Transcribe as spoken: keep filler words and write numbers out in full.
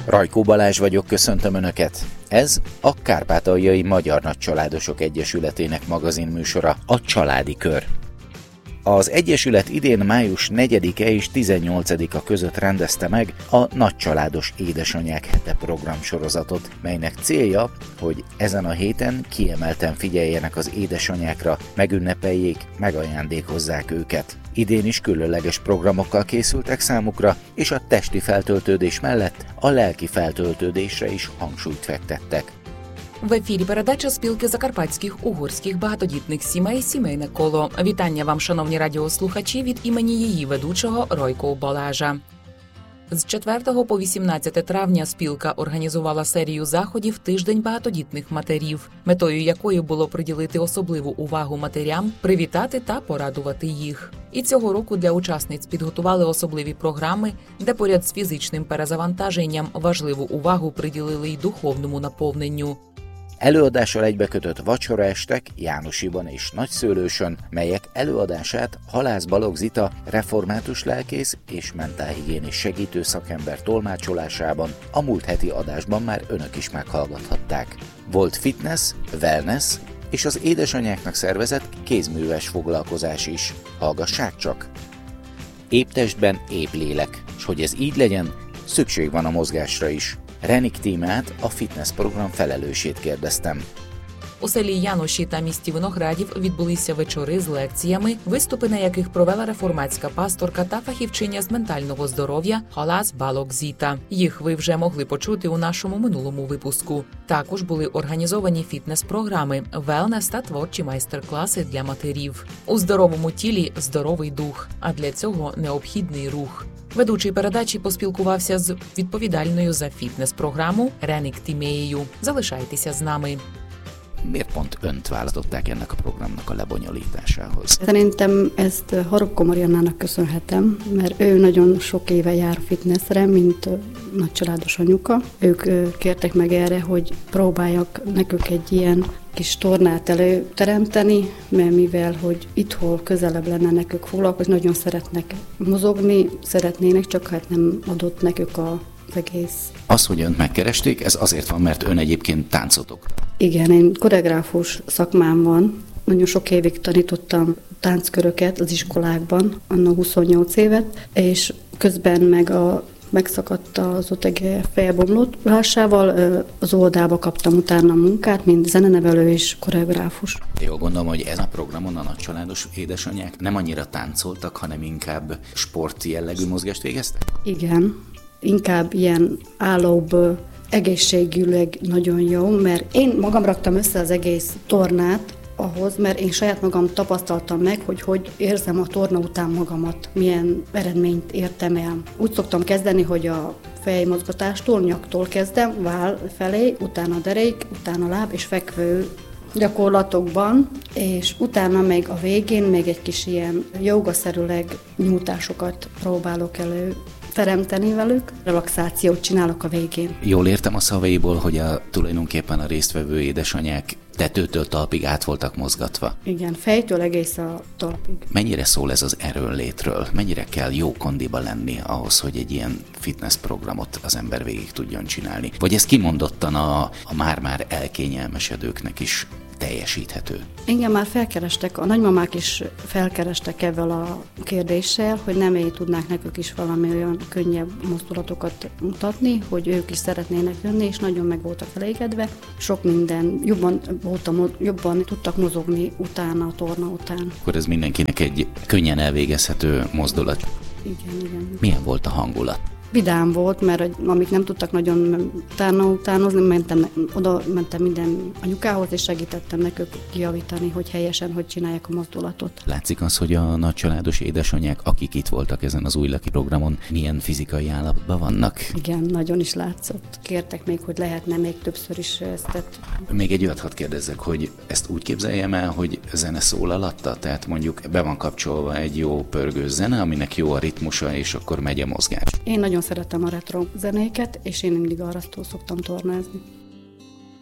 Rajkó Balázs vagyok, köszöntöm Önöket! Ez a Kárpátaljai Magyar Nagycsaládosok Egyesületének magazinműsora, a Családi Kör. Az Egyesület idén május negyedike és tizennyolcadika között rendezte meg a Nagycsaládos Édesanyák Hete programsorozatot, melynek célja, hogy ezen a héten kiemelten figyeljenek az édesanyákra, megünnepeljék, megajándékozzák őket. Idén is különleges programokkal készültek számukra, és a testi feltöltődés mellett a lelki feltöltődésre is hangsúlyt fektettek. В ефірі передача спілки закарпатських угорських багатодітних сімей «Сімейне коло». Вітання вам, шановні радіослухачі, від імені її ведучого Ройко Балажа. З четвертого по вісімнадцяте травня спілка організувала серію заходів «Тиждень багатодітних матерів», метою якої було приділити особливу увагу матерям, привітати та порадувати їх. І цього року для учасниць підготували особливі програми, де поряд з фізичним перезавантаженням важливу увагу приділили й духовному наповненню. Előadással egybekötött vacsoraestek Jánosiban és Nagyszőlősön, melyek előadását Halász Balogh Zita református lelkész és mentálhigiénés segítő szakember tolmácsolásában a múlt heti adásban már Önök is meghallgathatták. Volt fitness, wellness és az édesanyáknak szervezett kézműves foglalkozás is. Hallgassák csak! Épp testben épp lélek, és hogy ez így legyen, szükség van a mozgásra is. Реник Tímát, a fitness program felelősét kérdeztem. У селі Яноші та місті Виноградів відбулися вечори з лекціями, виступи на яких провела реформатська пасторка та фахівчиня з ментального здоров'я Halász Balogh Zita. Їх ви вже могли почути у нашому минулому випуску. Також були організовані фітнес-програми, велнес та творчі майстер-класи для матерів. У здоровому тілі – здоровий дух, а для цього необхідний рух. Ведучий передачі поспілкувався з відповідальною за фітнес-програму Реник Tíméjével. Залишайтеся з нами. Miért pont önt választották ennek a programnak a lebonyolításához? Szerintem ezt Harapko Mariannának köszönhetem, mert ő nagyon sok éve jár fitnessre, mint nagycsaládos anyuka. Ők kértek meg erre, hogy próbáljak nekük egy ilyen kis tornát előteremteni, mert mivel, hogy itthon közelebb lenne nekük foglalkozni, nagyon szeretnek mozogni, szeretnének, csak hát nem adott nekük a egész. Az, hogy önt megkeresték, ez azért van, mert ön egyébként táncot oktat. Igen, én koreográfus szakmám van. Nagyon sok évig tanítottam táncköröket az iskolákban, annak huszonnyolc évet, és közben meg a megszakadt az otege felbomlásával, az oldába kaptam utána munkát, mint zenenevelő és koreográfus. Jól gondolom, hogy ezen a programon a nagycsaládos édesanyák nem annyira táncoltak, hanem inkább sporti jellegű mozgást végeztek? Igen, inkább ilyen állóbb, egészségüleg nagyon jó, mert én magam raktam össze az egész tornát ahhoz, mert én saját magam tapasztaltam meg, hogy hogy érzem a torna után magamat, milyen eredményt értem el. Úgy szoktam kezdeni, hogy a fejmozgatástól, nyaktól kezdem, váll felé, utána derék, utána láb és fekvő gyakorlatokban, és utána még a végén még egy kis ilyen jogaszerűleg nyújtásokat próbálok elő teremteni velük, relaxációt csinálok a végén. Jól értem a szavaiból, hogy a, tulajdonképpen a résztvevő édesanyák tetőtől talpig át voltak mozgatva. Igen, fejtől egész a talpig. Mennyire szól ez az erőnlétről? Mennyire kell jó kondiba lenni ahhoz, hogy egy ilyen fitness programot az ember végig tudjon csinálni? Vagy ez kimondottan a, a már-már elkényelmesedőknek is teljesíthető? Engem már felkerestek, a nagymamák is felkerestek ezzel a kérdéssel, hogy nem én tudnák nekük is valami olyan könnyebb mozdulatokat mutatni, hogy ők is szeretnének jönni, és nagyon meg voltak elégedve. Sok minden, jobban, voltam, jobban tudtak mozogni utána, a torna után. Akkor ez mindenkinek egy könnyen elvégezhető mozdulat. Igen, igen. Milyen volt a hangulat? Vidám volt, mert amik nem tudtak nagyon utána utánozni, mentem, oda mentem minden anyukához, és segítettem nekük kijavítani, hogy helyesen, hogy csinálják a mozdulatot. Látszik az, hogy a nagycsaládos édesanyák, akik itt voltak ezen az új laki programon, milyen fizikai állapotban vannak? Igen, nagyon is látszott. Kértek még, hogy lehetne még többször is ezt. Még egy olyat hadd kérdezzek, hogy ezt úgy képzeljem el, hogy zene szól alatta? Tehát mondjuk be van kapcsolva egy jó pörgő zene, aminek jó a ritmusa, és akkor megy a mozgás. Én nagyon szeretem a retro zenéket, és én mindig arra szoktam tornázni.